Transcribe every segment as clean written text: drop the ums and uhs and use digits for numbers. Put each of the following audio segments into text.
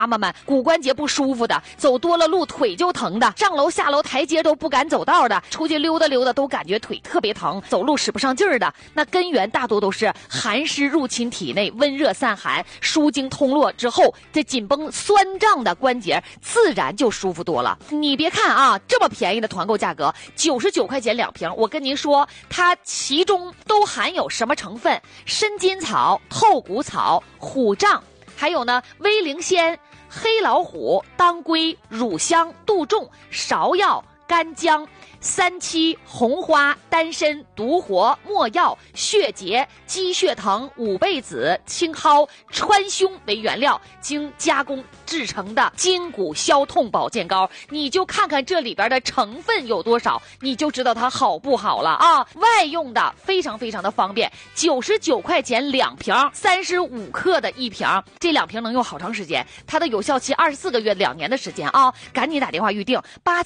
妈妈们骨关节不舒服的，走多了路腿就疼的，上楼下楼台阶都不敢走道的，出去溜达溜达都感觉腿特别疼，走路使不上劲儿的，那根源大多都是寒湿入侵体内，温热散寒，输经通络之后，这紧绷酸胀的关节自然就舒服多了。你别看啊，这么便宜的团购价格，99块钱2瓶，我跟您说，它其中都含有什么成分？参金草、透骨草、虎杖，还有呢威灵仙、黑老虎、当归、乳香、杜仲、芍药、干姜、三七、红花、丹参、独活、没药、血竭、鸡血藤、五倍子、青蒿、川芎为原料，经加工制成的筋骨消痛保健膏，你就看看这里边的成分有多少，你就知道它好不好了啊！外用的非常非常的方便，99块钱2瓶，35克的1瓶，这2瓶能用好长时间，它的有效期24个月，2年的时间啊！赶紧打电话预定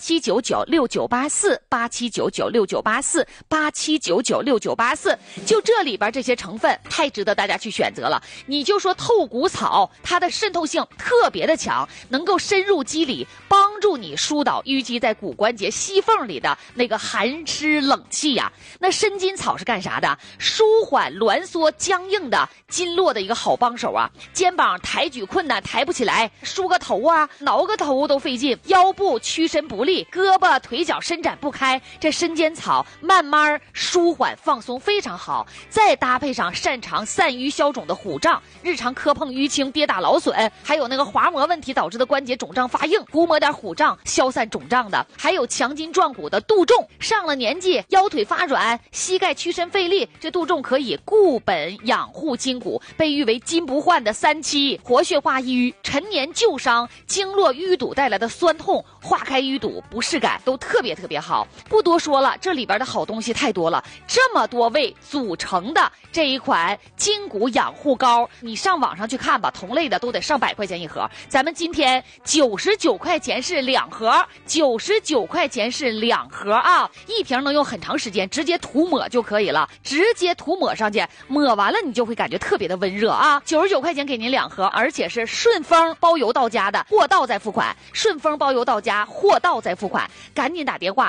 87996984，87996984，87996984，就这里边这些成分太值得大家去选择了。你就说透骨草，它的渗透性特别的强，能够深入肌理，帮助你疏导淤积在骨关节隙缝里的那个寒湿冷气呀。那参金草是干啥的？舒缓挛缩僵硬的经络的一个好帮手啊。肩膀抬举困难，抬不起来，梳个头啊，挠个头都费劲，腰部屈伸不利，胳膊腿脚伸展不开，这参尖草慢慢舒缓放松非常好。再搭配上擅长散瘀消肿的虎杖，日常磕碰淤青、跌打劳损，还有那个滑膜问题导致的关节肿胀发硬，涂抹点虎杖消散肿胀的。还有强筋壮骨的杜仲，上了年纪腰腿发软、膝盖屈伸费力，这杜仲可以固本养护筋骨，被誉为金不换的三七，活血化瘀，陈年旧伤、经络淤堵带来的酸痛，化开淤堵不适感都特别好。不多说了，这里边的好东西太多了，这么多味组成的这一款筋骨养护膏，你上网上去看吧，同类的都得上100块钱一盒，咱们今天99块钱是2盒，99块钱是2盒啊，1瓶能用很长时间，直接涂抹就可以了，直接涂抹上去，抹完了你就会感觉特别的温热啊。99块钱给您2盒，而且是顺丰包邮到家的，货到再付款，顺丰包邮到家，货到再付款，赶紧打电话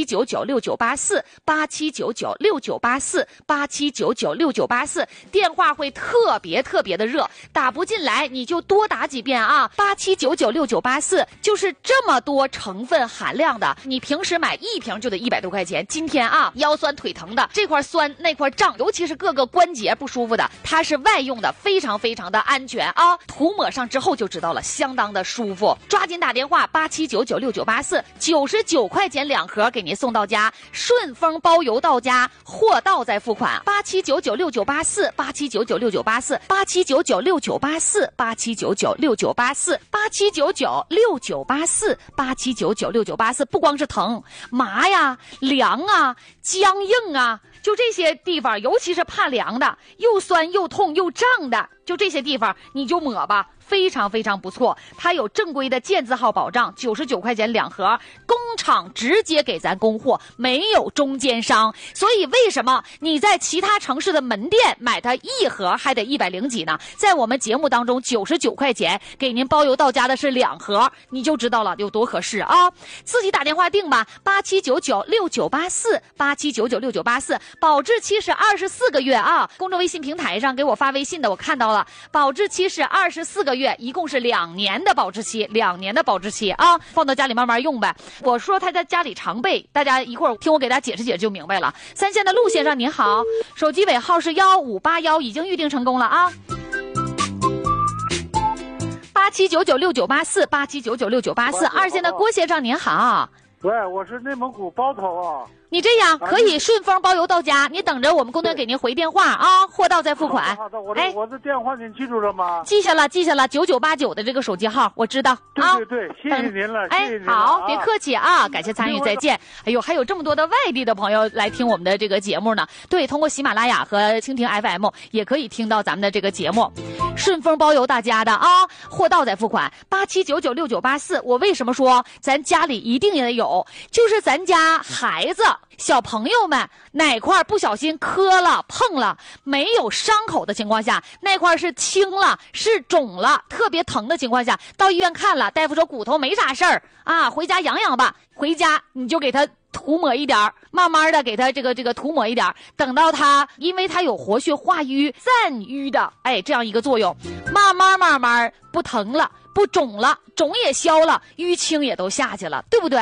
87996984，87996984，87996984，电话会特别的热，打不进来你就多打几遍啊，87996984，就是这么多成分含量的，你平时买1瓶就得100多块钱，今天啊腰酸腿疼的，这块酸那块胀，尤其是各个关节不舒服的，它是外用的，非常的安全啊，涂抹上之后就知道了，相当的舒服，抓紧打电话87996984，99块钱2盒给您送到家，顺丰包邮到家，货到再付款，87996984，87996984，87996984，87996984，87996984，不光是疼麻呀、凉啊、僵硬啊，就这些地方，尤其是怕凉的，又酸又痛又胀的，就这些地方你就抹吧，非常不错。它有正规的健字号保障，99块钱2盒，工厂直接给咱供货，没有中间商。所以为什么你在其他城市的门店买它1盒还得100几呢？在我们节目当中99块钱给您包邮到家的是2盒，你就知道了有多合适啊！自己打电话订吧，87996984，87996984，保质期是24个月啊！公众微信平台上给我发微信的我看到了，保质期是24个月，一共是2年的保质期，2年的保质期啊，放到家里慢慢用呗。我说他在家里常备，大家一会儿听我给大家解释就明白了。3线的陆先生您好，手机尾号是1581，已经预定成功了啊。87996984，87996984。2线的郭先生您好。 喂，我是内蒙古包头啊。 你这样可以顺丰包邮到家，你等着我们工作人员给您回电话啊，货到再付款。 好的，我的电话您记住了吗？ 记下了，9989的这个手机号我知道啊。 对，谢谢您了，谢谢您了。 好，别客气啊，感谢参与，再见。哎呦，还有这么多的外地的朋友来听我们的这个节目呢。对，通过喜马拉雅和蜻蜓 FM 也可以听到咱们的这个节目。顺丰包邮大家的啊，货到再付款，87996984。我为什么说咱家里一定也得有手，就是咱家孩子小朋友们哪块不小心磕了碰了，没有伤口的情况下，那块是青了是肿了特别疼的情况下，到医院看了，大夫说骨头没啥事儿啊，回家养养吧，回家你就给他涂抹一点，慢慢的给他这个涂抹一点，等到他因为他有活血化瘀散瘀的这样一个作用，慢慢不疼了不肿了，肿也消了，淤青也都下去了，对不对？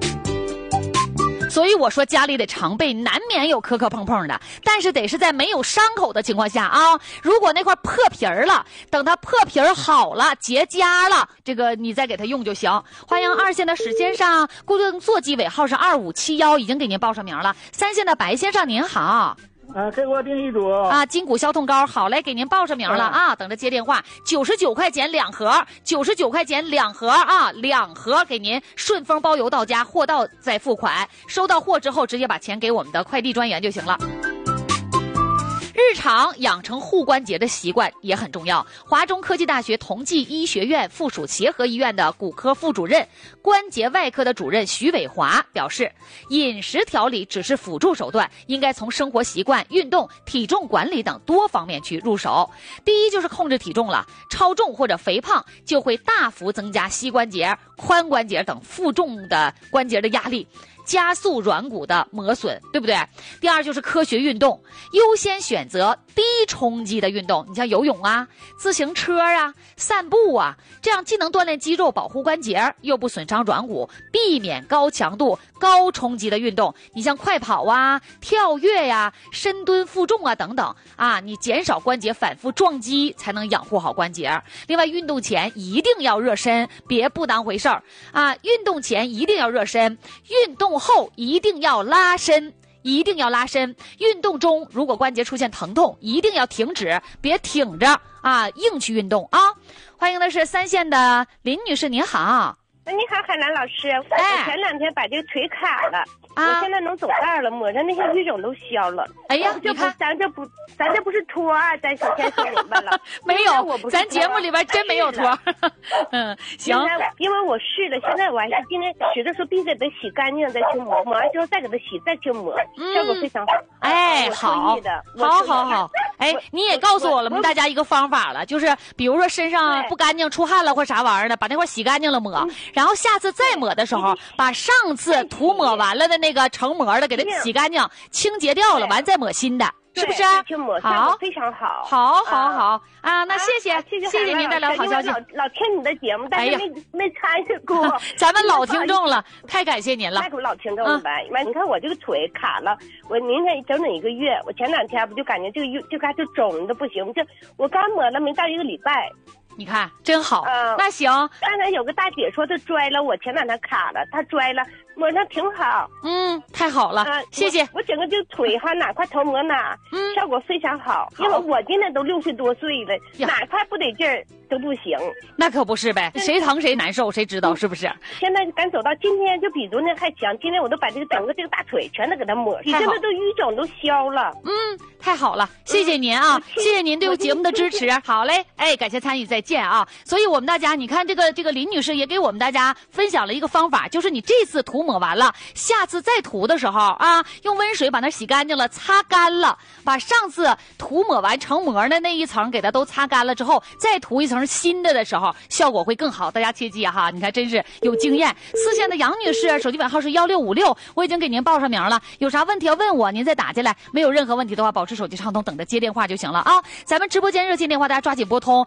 所以我说家里的常备难免有磕磕碰碰的，但是得是在没有伤口的情况下啊。如果那块破皮儿了，等它破皮儿好了结痂了，这个你再给它用就行。欢迎2线的史先生，固定座机尾号是2571，已经给您报上名了。3线的白先生您好。 给我订一组啊，筋骨消痛膏，好嘞，给您报上名了啊，等着接电话。99块钱2盒，99块钱2盒啊，2盒给您顺丰包邮到家，货到再付款，收到货之后直接把钱给我们的快递专员就行了。日常养成护关节的习惯也很重要。华中科技大学同济医学院附属协和医院的骨科副主任、关节外科的主任徐伟华表示，饮食调理只是辅助手段，应该从生活习惯、运动、体重管理等多方面去入手。第一就是控制体重了，超重或者肥胖就会大幅增加膝关节、髋关节等负重的关节的压力，加速软骨的磨损，对不对？第二就是科学运动，优先选择低冲击的运动，你像游泳啊、自行车啊、散步啊，这样既能锻炼肌肉、保护关节，又不损伤软骨，避免高强度、高冲击的运动。你像快跑啊、跳跃呀、深蹲负重啊等等啊，你减少关节反复撞击，才能养护好关节。另外，运动前一定要热身，别不当回事儿啊！运动前一定要热身，运动后一定要拉伸，一定要拉伸。运动中如果关节出现疼痛，一定要停止，别挺着啊，硬去运动啊！欢迎的是3线的林女士，您好。 你好，海兰老师，我前2天把这个腿卡了，我现在能走道了，抹上那些淤肿都消了。 哎呀，你看， 咱这不是托啊，咱首先说明白了。 没有，咱节目里边真没有托。行。 因为我试了，现在我还是今天洗的时候必须得洗干净再去抹，抹完之后再给它洗，再去抹，效果非常好。 好，好。你也告诉我们大家一个方法了，就是比如说身上不干净出汗了或啥玩意儿的，把那块洗干净了抹。然后下次再抹的时候，把上次涂抹完了的那个成膜的给它洗干净、清洁掉了，完再抹新的，是不是？ 好，非常好。 好啊！那谢谢您带来好消息。 老听你的节目，但是没参与过。 咱们老听众了，太感谢您了。 太老听众了呗。你看我这个腿卡了，我明天整1个月，我前2天不就感觉就肿的不行，我刚抹了没到1个礼拜。 你看真好，那行。 刚才有个大姐说她摔了，我前2天卡了，她摔了，抹上挺好。 太好了，谢谢。 我整个这腿哈哪块头抹哪，效果非常好。因为我今年都60多岁了，哪块不得劲儿都不行。 那可不是呗，谁疼谁难受，谁知道是不是？ 现在敢走到今天就比昨天还强，今天我都把整个这个大腿全都给它抹，你现在都淤肿都消了。 太好了，谢谢您啊，谢谢您对节目的支持。好嘞，感谢参与，再见啊！所以我们大家，你看这个林女士也给我们大家分享了一个方法，就是你这次涂抹完了，下次再涂的时候啊，用温水把它洗干净了，擦干了，把上次涂抹完成膜的那一层给它都擦干了之后，再涂一层新的时候，效果会更好。大家切记哈，你看真是有经验。4线的杨女士，手机尾号是1656，我已经给您报上名了，有啥问题要问我，您再打进来，没有任何问题的话，保持手机畅通，等着接电话就行了啊！咱们直播间热线电话大家抓紧拨通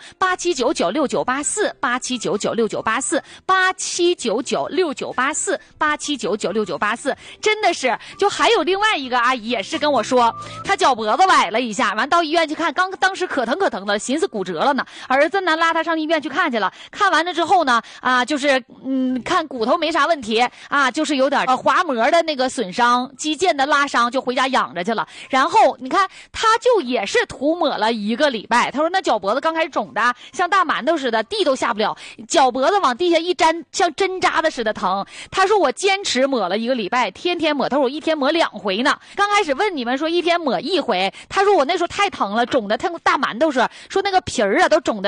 87996984，87996984，87996984，真的是还有另外一个阿姨也是跟我说，她脚脖子崴了一下，完到医院去看，当时可疼的，寻思骨折了呢，儿子呢拉她上医院去看去了，看完了之后呢，就是看骨头没啥问题啊，就是有点滑膜的那个损伤、肌腱的拉伤，就回家养着去了。然后你看，她就也是涂抹了1个礼拜，她说那脚脖子刚开始肿的像大馒头似的，地都下不了，脚脖子往地下一粘，像针扎的似的疼。她说我坚持抹了1个礼拜，天天抹，她说我1天抹2回呢。刚开始问你们说1天抹1回，她说我那时候太疼了，肿的像大馒头似的，说那个皮儿都肿得亮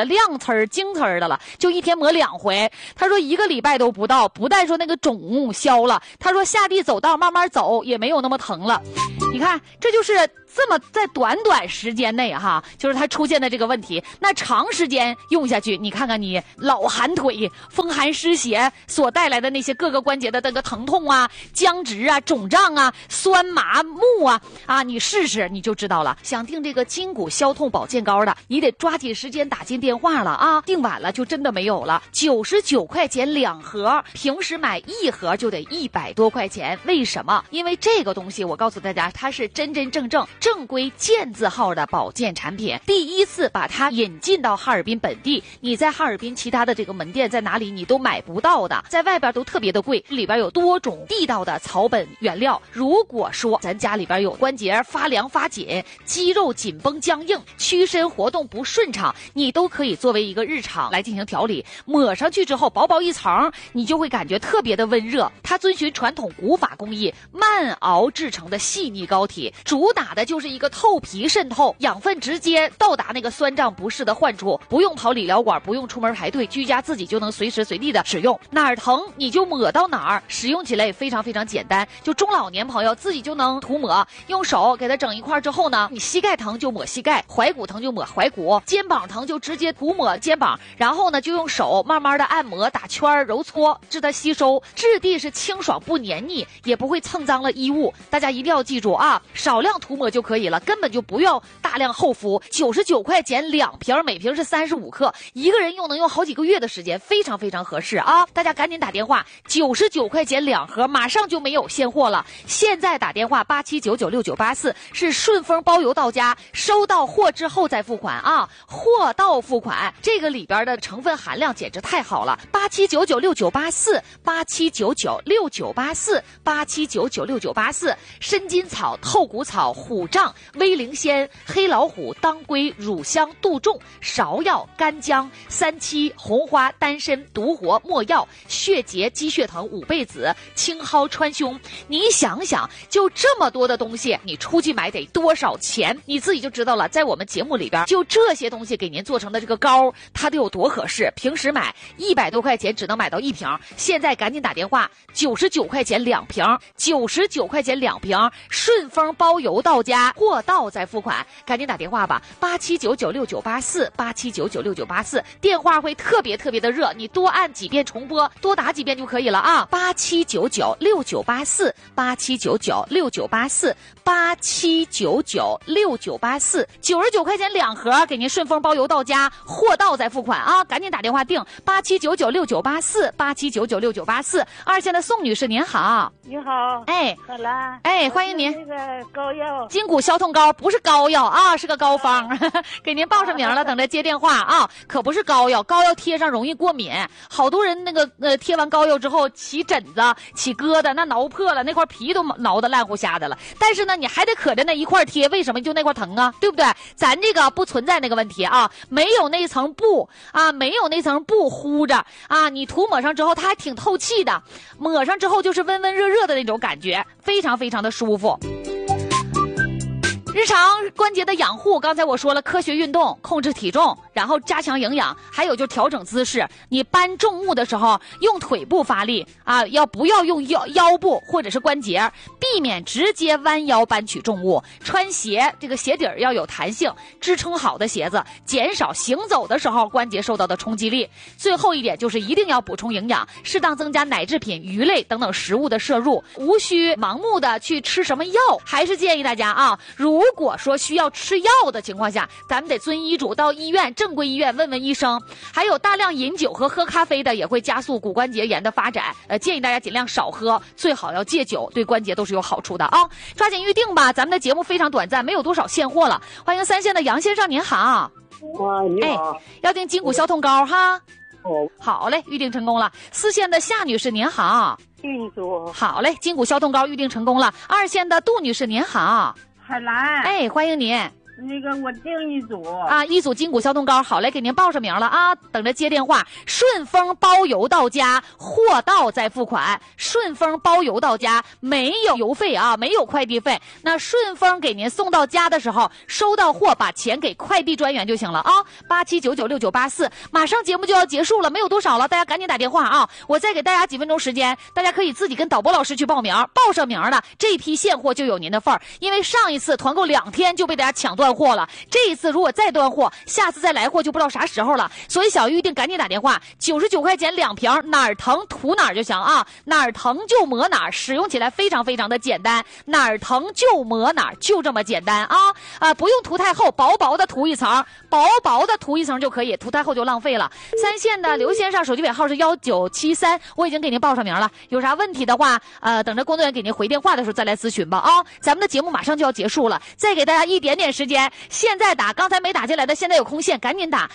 精刺的了，就一天磨2回。他说1个礼拜都不到，不但说那个肿消了，他说下地走道慢慢走也没有那么疼了。你看，这就是这么在短时间内哈，就是它出现的这个问题。那长时间用下去，你看看你老寒腿、风寒湿邪所带来的那些各个关节的这个疼痛啊、僵直啊、肿胀啊、酸麻木啊，你试试你就知道了。想订这个筋骨消痛保健膏的，你得抓紧时间打进电话了啊！订晚了就真的没有了。99块钱2盒，平时买1盒就得100多块钱。为什么？因为这个东西我告诉大家，它是真正规健字号的保健产品，第一次把它引进到哈尔滨本地，你在哈尔滨其他的这个门店在哪里你都买不到的，在外边都特别的贵，里边有多种地道的草本原料。如果说咱家里边有关节发凉发紧、肌肉紧绷僵硬、屈伸活动不顺畅，你都可以作为一个日常来进行调理。抹上去之后薄薄一层，你就会感觉特别的温热。它遵循传统古法工艺慢熬制成的细腻膏体，主打的就是一个透皮渗透，养分直接到达那个酸胀不适的患处，不用跑理疗馆，不用出门排队，居家自己就能随时随地的使用，哪儿疼你就抹到哪儿，使用起来也非常简单，就中老年朋友自己就能涂抹，用手给它整一块之后呢，你膝盖疼就抹膝盖，踝骨疼就抹踝骨，肩膀疼就直接涂抹肩膀，然后呢就用手慢慢的按摩打圈揉搓，使它吸收，质地是清爽不黏腻，也不会蹭脏了衣物。大家一定要记住啊，少量涂抹就可以了，根本就不要大量厚敷。99块钱2瓶，每瓶是35克，一个人能用好几个月的时间，非常合适啊！大家赶紧打电话，99块钱2盒，马上就没有现货了。现在打电话87996984，是顺丰包邮到家，收到货之后再付款啊！货到付款，这个里边的成分含量简直太好了。87996984，87996984，参金草、透骨草、虎杖、威灵仙、黑老虎、当归、乳香、杜仲、芍药、干姜、三七、红花、丹参、独活、没药、血结、鸡血藤、五倍子、青蒿、川芎。你想想，就这么多的东西，你出去买得多少钱？你自己就知道了。在我们节目里边，就这些东西给您做成的这个膏，它得有多合适。平时买100多块钱只能买到1瓶，现在赶紧打电话，99块钱2瓶，99块钱2瓶，顺丰包邮到家，货到再付款，赶紧打电话吧，87996984，87996984，电话会特别的热，你多按几遍重播，多打几遍就可以了啊，87996984，87996984，99块钱2盒，给您顺丰包邮到家，货到再付款啊，赶紧打电话订87996984，87996984。二线的宋女士您好。 你好， 哎， 好了， 哎，欢迎您。 那个膏药， 筋骨消痛膏不是膏药啊，是个膏方，给您报上名了，等着接电话啊。可不是膏药，膏药贴上容易过敏，好多人那个贴完膏药之后起疹子、起疙瘩，那挠破了，那块皮都挠得烂乎瞎的了。但是呢，你还得可着那一块贴，为什么就那块疼啊？对不对？咱这个不存在那个问题啊，没有那层布啊，没有那层布糊着啊，你涂抹上之后它还挺透气的，抹上之后就是温热的那种感觉，非常的舒服。日常关节的养护，刚才我说了，科学运动，控制体重，然后加强营养，还有就调整姿势。你搬重物的时候，用腿部发力啊，不要用腰部或者是关节，避免直接弯腰搬取重物。穿鞋，这个鞋底要有弹性，支撑好的鞋子，减少行走的时候关节受到的冲击力。最后一点就是一定要补充营养，适当增加奶制品、鱼类等等食物的摄入，无需盲目的去吃什么药。还是建议大家啊，如果说需要吃药的情况下，咱们得遵医嘱到医院，正规医院问医生。还有大量饮酒和喝咖啡的也会加速骨关节炎的发展，建议大家尽量少喝，最好要戒酒，对关节都是有好处的啊！抓紧预定吧，咱们的节目非常短暂，没有多少现货了。欢迎3线的杨先生，您好。 你好。 要订筋骨消痛膏哈。 哦。 好嘞，预定成功了。4线的夏女士您好。 运作。 好嘞，筋骨消痛膏预定成功了。2线的杜女士您好。 海兰。 哎，欢迎您。 那个我订一组啊，一组筋骨消冻膏，好嘞，给您报上名了啊，等着接电话。顺丰包邮到家，货到再付款。顺丰包邮到家，没有邮费啊，没有快递费。那顺丰给您送到家的时候，收到货把钱给快递专员就行了啊。87996984，马上节目就要结束了，没有多少了，大家赶紧打电话啊！我再给大家几分钟时间，大家可以自己跟导播老师去报名，报上名了，这批现货就有您的份儿。因为上一次团购2天就被大家抢断货了，这一次如果再断货，下次再来货就不知道啥时候了。所以小预定赶紧打电话，99块钱2瓶，哪儿疼涂哪儿就行啊，哪儿疼就抹哪儿，使用起来非常非常的简单，哪儿疼就抹哪儿，就这么简单啊！不用涂太厚，薄薄的涂一层，薄薄的涂一层就可以，涂太厚就浪费了。3线的刘先生手机尾号是1973，我已经给您报上名了，有啥问题的话，等着工作人员给您回电话的时候再来咨询吧啊！咱们的节目马上就要结束了，再给大家一点点时间，现在打，刚才没打进来的现在有空线，赶紧打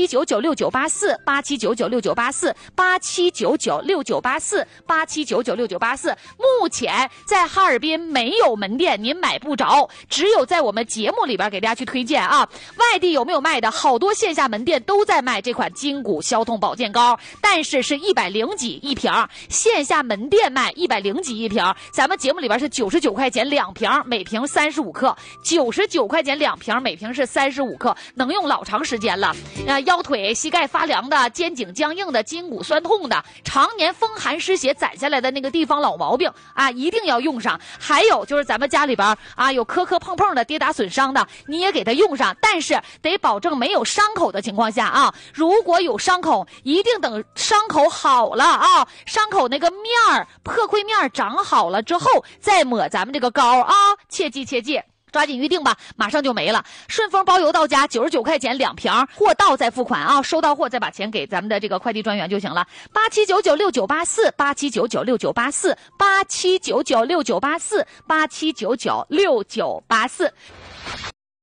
87996984，87996984，87996984，目前在哈尔滨没有门店，您买不着，只有在我们节目里边给大家去推荐啊。外地有没有卖的？好多线下门店都在卖这款筋骨消痛保健膏，但是是100几一瓶，线下门店卖100几一瓶，咱们节目里边是99块钱2瓶，每瓶35克，99块钱2瓶，每瓶是35克，能用老长时间了。腰腿、膝盖发凉的、肩颈僵硬的、筋骨酸痛的、常年风寒湿邪攒下来的那个地方老毛病啊，一定要用上。还有就是咱们家里边啊有磕磕碰碰的、跌打损伤的，你也给它用上，但是得保证没有伤口的情况下啊，如果有伤口，一定等伤口好了啊，伤口那个面儿、破溃面长好了之后再抹咱们这个膏啊，切记切记。抓紧预定吧，马上就没了。顺丰包邮到家，99块钱2瓶，货到再付款啊，收到货再把钱给咱们的这个快递专员就行了。87996984，87996984，87996984。